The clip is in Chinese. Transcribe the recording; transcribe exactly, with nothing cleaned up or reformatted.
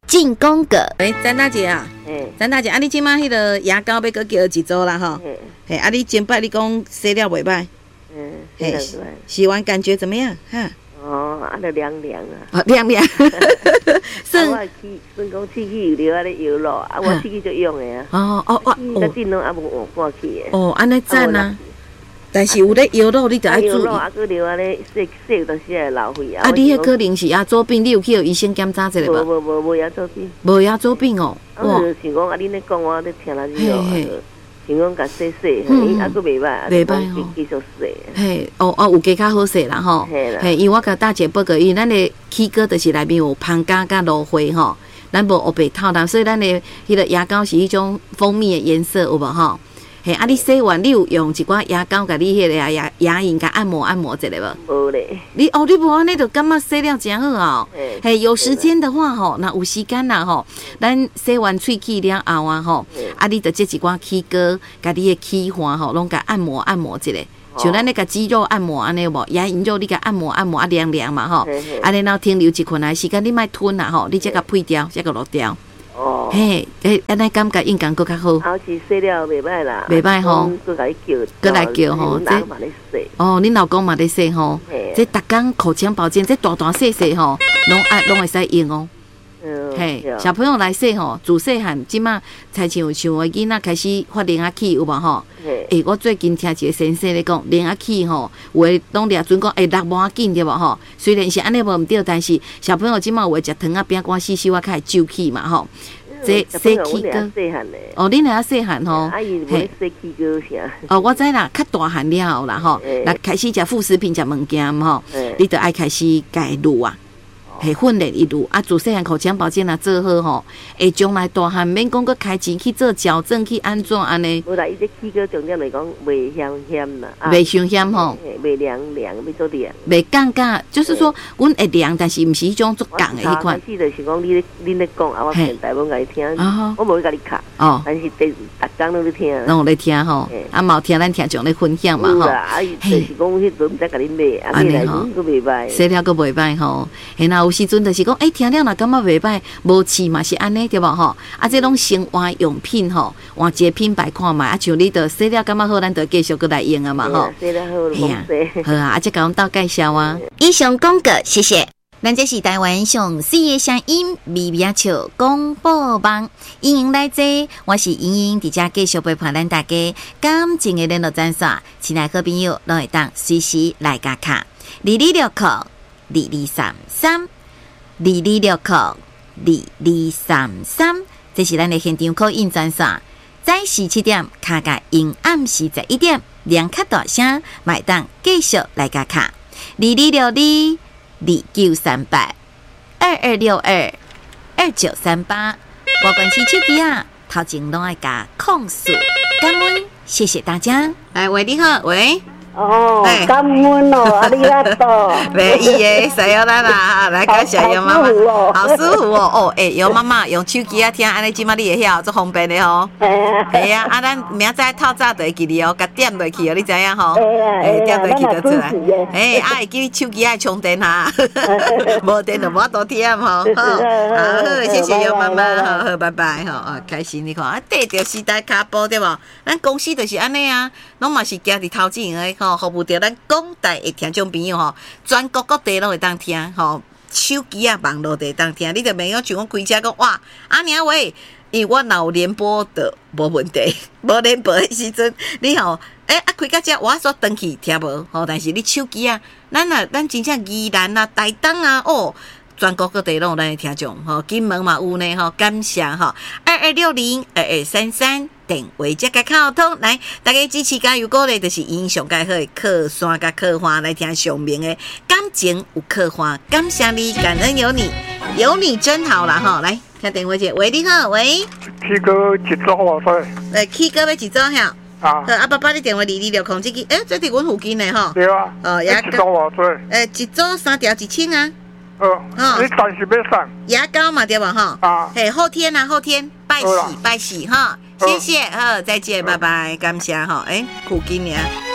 进攻个。 哎，詹大姐啊， 嘿， 詹大姐，啊，你即马迄个牙膏要搁叫几周啦吼？ 嘿， 嘿，啊，你前摆你讲洗了袂歹， 嗯， 嘿嘿，是吧？ 洗完感觉怎么样？哈， 哦，啊，就凉凉啊。 哦，亮亮， 啊， 算我去，算讲喙齿有流啊咧摇咯，啊，我喙齿就用的啊。 哦哦哦甲电拢啊无换过去的。 哦，安尼赞啊！但是有咧摇落，你就要注意。 啊，佮流啊咧洗洗有当时会流血啊。 啊，你迄可能是牙周病，你有去医生检查一下无无？ 无无无牙周病。 无牙周病哦。 啊，就想讲啊，恁咧讲我咧听啦之后，想讲甲洗洗， 嗯啊，佮袂歹， 袂歹吼继续洗。 嘿，哦哦，有加较好势啦吼。 嘿啦嘿，因为我甲大姐报告，因为咱的齿膏就是内面有芳甲甲芦花吼，咱无黑白透淡，所以咱的迄个牙膏是迄种蜂蜜的颜色，有无吼？嘿，啊，你洗完你有用一寡牙膏甲你迄个牙牙牙龈甲按摩按摩一下无？ 无咧。 你哦，你无安尼就感觉洗了真好哦。 嘿嘿，有时间的话吼，那有时间啦吼，咱洗完喙齿了后啊吼，啊，你就这一寡齿膏，甲你的齿环吼，拢甲按摩按摩一下。像咱咧甲肌肉按摩安尼有无？牙龈肉你甲按摩按摩啊凉凉嘛吼，安尼然后停留一困难时间，你莫吞啦吼，你才甲配掉，才甲落掉。 哦。 嘿，诶，安尼感觉应该佫较好。 后期洗了袂歹啦。 袂歹吼。 佫甲你叫。 佫来叫吼， 这。嘛咧洗。 哦，恁老公嘛咧洗吼，这逐工口腔保健，这大大细细吼，拢爱拢会使用哦。嘿，小朋友来说吼，自细汉即马才像像我囡仔开始发灵牙齿有无吼？诶，我最近听一个先生咧讲，灵牙齿吼，有诶拢掠准讲会落无要紧对无吼？虽然是安尼无毋对，但是小朋友即马有诶食糖啊、饼干、四手啊，较会皱起嘛吼。这洗齿膏，哦，恁俩细汉吼， 嘿，洗齿膏啥？ 哦，我知啦，较大汉了后啦吼，那开始食副食品、食物件吼，你就爱开始改路啊。系训练一路啊，自细汉口腔保健啊做好吼，会将来大汉免讲佮开钱去做矫正去安怎安尼？ 无啦，伊这齿膏重点来讲袂香香啦， 袂伤险吼， 袂凉凉，要做凉， 袂尴尬，就是说，阮会凉，但是毋是迄种足讲的迄款。 开始就是讲你咧，恁咧讲啊，我现台本甲你听，我无甲你卡，哦，但是第逐工拢咧听， 拢咧听吼，啊，嘛有听咱听众咧分享嘛吼， 啊，就是讲迄阵毋知甲恁买，啊，你来讲佫袂歹， 洗了佫袂歹吼，然后。有时阵就是讲，哎、欸，听了若感觉袂歹，无试嘛是安尼对无吼？啊，这种生活用品吼，换一个品牌看卖，啊，像你着洗了感觉好，咱着继续过来用啊嘛吼。 洗了好， 哎呀，好啊，啊，再甲阮斗介绍啊。 以上广告，谢谢。咱这是台湾上水的声音，微微笑广播网，欢迎来坐，我是莹莹，伫遮继续陪伴咱大家感情的联络专线，亲爱好朋友，拢会当随时来加卡，二二六扣二二三三，二二六扣二二三三，这是咱的现场call in专线，早时七点，卡甲因暗时十一点，两卡大声，买当继续来加卡，二二六二。二九三八二二六二二九三八，我关心手机啊，头前拢爱加控诉，感恩，谢谢大家。 来，喂，你好，喂。 哦，感恩哦，阿里阿多。 没意耶，使要咱啦，来介绍杨妈妈，好舒服哦。哦，诶，杨妈妈用手机啊听，安尼即马你会晓，足方便的吼。系啊，啊，咱明仔透早就会记哩哦，甲点落去哦，你知影吼？诶，点落去就出来。诶，啊，会记你手机爱充电哈，无电就无法度听吼。好，好，谢谢杨妈妈，好好，拜拜吼，啊，开心你看，啊，缀着时代脚步对无？咱公司就是安尼啊，拢嘛是行伫头前诶。吼，服务着咱广大的听众朋友吼，全国各地拢会当听吼，手机啊、网络都会当听。你着袂用像我开车讲哇，阿娘喂，因为我若有联播的无问题，无联播的时阵，你吼，诶、欸、啊开到遮，我煞转去听无吼，但是你手机啊，咱啊，咱真正宜兰啊、台东啊，哦。全国各地拢有咱的听众，吼，金门嘛有呢，吼，感谢吼，二二六零二二三三电话接个靠通来，大家支持加油鼓励，就是因上介好的客山甲客花来听上面的感情有客花，感谢你，感恩有你，有你真好啦吼，来听电话接，喂，你好，喂， 七哥一组偌济？ 诶，七哥要一组遐？啊，啊，爸爸你电话二二六控制机，诶，这伫阮附近的吼， 对啊， 哦， 一组偌济？ 诶，一组三条一千啊。 哦，你暂时要送牙膏嘛，对吧？哈，啊，嘿，后天啊，后天拜喜拜喜哈，谢谢，好，再见，拜拜，感谢哈，哎，苦今年。